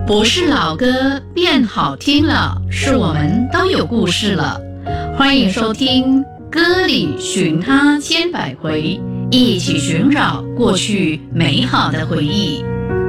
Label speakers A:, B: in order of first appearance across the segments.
A: 不是老歌变好听了，是我们都有故事了。欢迎收听《歌里寻他千百回》，一起寻找过去美好的回忆。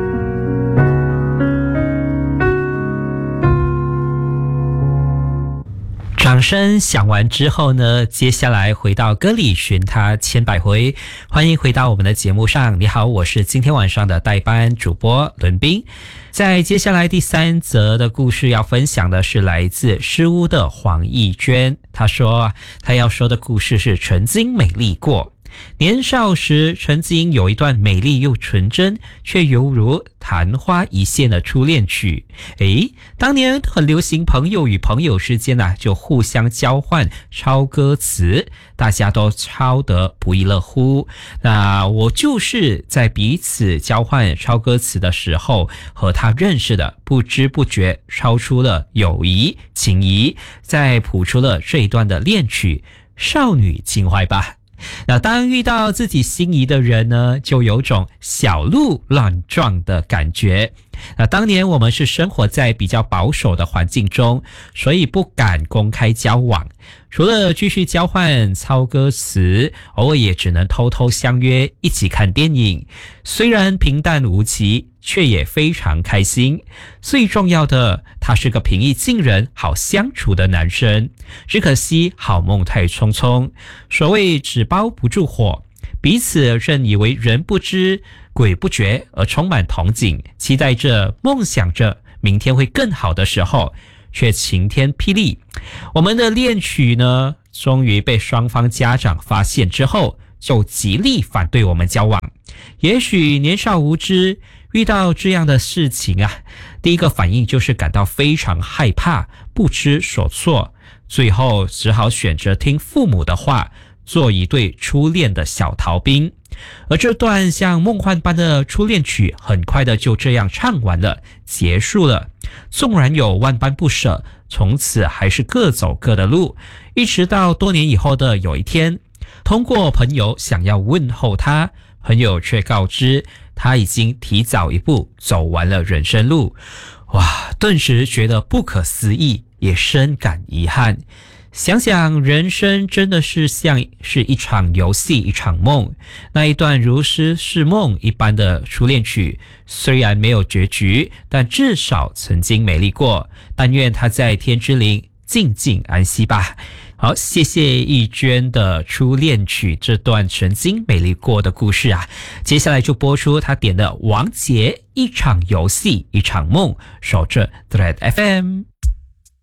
B: 掌声响完之后呢，接下来回到歌里寻他千百回，欢迎回到我们的节目上。你好，我是今天晚上的代班主播伦彬。在接下来第三则的故事要分享的是来自诗屋的黄义娟，她说她要说的故事是曾经美丽过。年少时曾经有一段美丽又纯真却犹如昙花一现的初恋曲。当年很流行朋友与朋友之间就互相交换抄歌词，大家都抄得不亦乐乎。那我就是在彼此交换抄歌词的时候和他认识的，不知不觉抄出了友谊情谊，再谱出了这一段的恋曲，少女情怀吧。那当遇到自己心仪的人呢，就有种小鹿乱撞的感觉。那当年我们是生活在比较保守的环境中，所以不敢公开交往，除了继续交换抄歌词，偶尔也只能偷偷相约一起看电影。虽然平淡无奇，却也非常开心。最重要的，他是个平易近人、好相处的男生。只可惜好梦太匆匆，所谓纸包不住火，彼此正以为人不知鬼不觉而充满憧憬，期待着梦想着明天会更好的时候，却晴天霹雳。我们的恋曲呢，终于被双方家长发现之后，就极力反对我们交往。也许年少无知，遇到这样的事情第一个反应就是感到非常害怕，不知所措，最后只好选择听父母的话，做一对初恋的小逃兵。而这段像梦幻般的初恋曲很快的就这样唱完了，结束了。纵然有万般不舍，从此还是各走各的路。一直到多年以后的有一天，通过朋友想要问候他，朋友却告知他已经提早一步走完了人生路。哇，顿时觉得不可思议，也深感遗憾。想想人生真的是像是一场游戏，一场梦。那一段如诗似梦一般的初恋曲，虽然没有结局，但至少曾经美丽过。但愿他在天之灵静静安息吧。好，谢谢义娟的初恋曲这段曾经美丽过的故事接下来就播出他点的王杰一场游戏一场梦，守着 Thread FM。